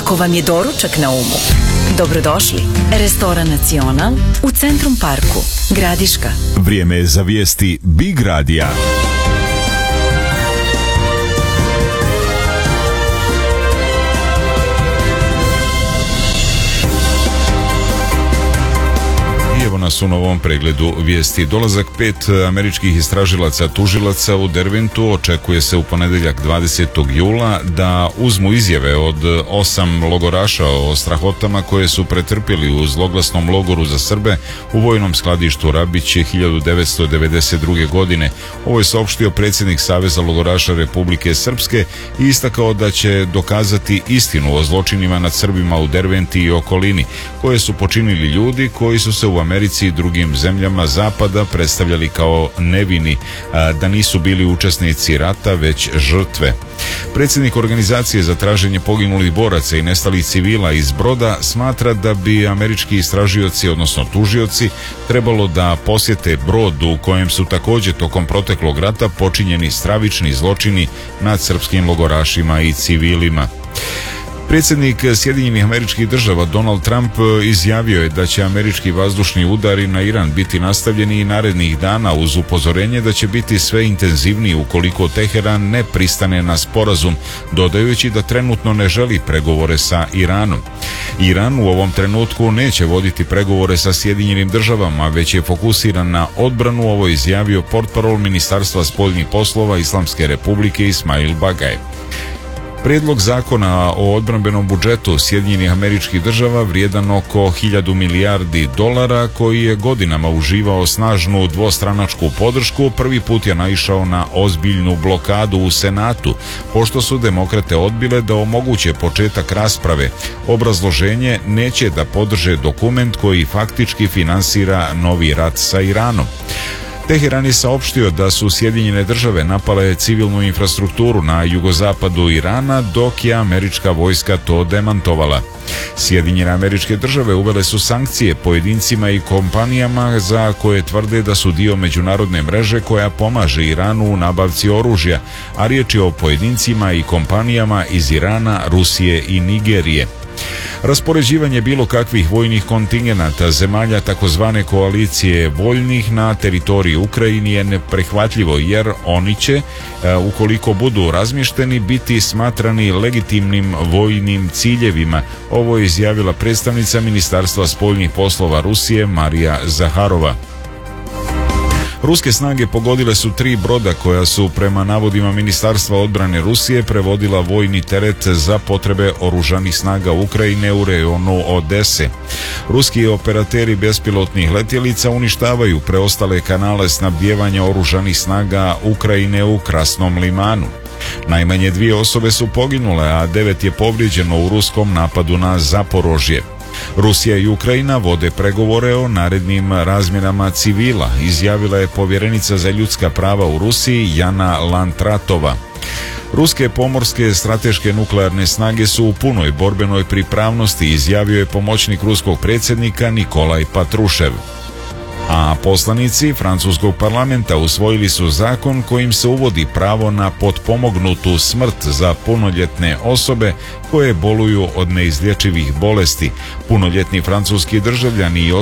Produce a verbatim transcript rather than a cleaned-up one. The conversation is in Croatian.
Ako vam je doručak na umu, dobrodošli. Restoran Nacional u Centrum Parku, Gradiška. Vrijeme je za vijesti Big Radija. Evo nas u novom pregledu vijesti. Dolazak pet američkih istražilaca tužilaca u Derventu očekuje se u ponedjeljak dvadesetog jula da uzmu izjave od osam logoraša o strahotama koje su pretrpjeli u zloglasnom logoru za Srbe u vojnom skladištu Rabić hiljadu devetsto devedeset druge. godine. Ovo je saopštio predsjednik Saveza logoraša Republike Srpske i istakao da će dokazati istinu o zločinima nad Srbima u Derventi i okolini, koje su počinili ljudi koji su se u Americi i drugim zemljama zapada predstavljali kao nevini, da nisu bili učesnici rata već žrtve. Predsjednik organizacije za traženje poginulih boraca i nestalih civila iz Broda smatra da bi američki istražioci, odnosno tužioci, trebalo da posjete Brod u kojem su također tokom proteklog rata počinjeni stravični zločini nad srpskim logorašima i civilima. Predsjednik Sjedinjenih Američkih Država Donald Trump izjavio je da će američki vazdušni udari na Iran biti nastavljeni i narednih dana uz upozorenje da će biti sve intenzivniji ukoliko Teheran ne pristane na sporazum, dodajući da trenutno ne želi pregovore sa Iranom. Iran u ovom trenutku neće voditi pregovore sa Sjedinjenim Državama, već je fokusiran na odbranu, ovo izjavio portparol Ministarstva spoljnih poslova Islamske Republike Ismail Bagaj. Prijedlog zakona o odbrambenom budžetu Sjedinjenih Američkih Država vrijedan oko hiljadu milijardi dolara, koji je godinama uživao snažnu dvostranačku podršku, prvi put je naišao na ozbiljnu blokadu u Senatu, pošto su demokrate odbile da omoguće početak rasprave. Obrazloženje: neće da podrže dokument koji faktički finansira novi rat sa Iranom. Teheran je saopštio da su Sjedinjene Države napale civilnu infrastrukturu na jugozapadu Irana, dok je američka vojska to demantovala. Sjedinjene Američke Države uvele su sankcije pojedincima i kompanijama za koje tvrde da su dio međunarodne mreže koja pomaže Iranu u nabavci oružja, a riječ je o pojedincima i kompanijama iz Irana, Rusije i Nigerije. Raspoređivanje bilo kakvih vojnih kontingenata zemalja takozvane koalicije voljnih na teritoriji Ukrajini je neprihvatljivo, jer oni će, ukoliko budu razmješteni, biti smatrani legitimnim vojnim ciljevima. Ovo je izjavila predstavnica Ministarstva spoljnih poslova Rusije Marija Zaharova. Ruske snage pogodile su tri broda koja su, prema navodima Ministarstva odbrane Rusije, prevodila vojni teret za potrebe oružanih snaga Ukrajine u rejonu Odese. Ruski operateri bespilotnih letjelica uništavaju preostale kanale snabdijevanja oružanih snaga Ukrajine u Krasnom limanu. Najmanje dvije osobe su poginule, a devet je povrijeđeno u ruskom napadu na Zaporožje. Rusija i Ukrajina vode pregovore o narednim razmjenama civila, izjavila je povjerenica za ljudska prava u Rusiji Jana Lantratova. Ruske pomorske strateške nuklearne snage su u punoj borbenoj pripravnosti, izjavio je pomoćnik ruskog predsjednika Nikolaj Patrušev. A poslanici francuskog parlamenta usvojili su zakon kojim se uvodi pravo na potpomognutu smrt za punoljetne osobe koje boluju od neizlječivih bolesti. Punoljetni francuski državljani i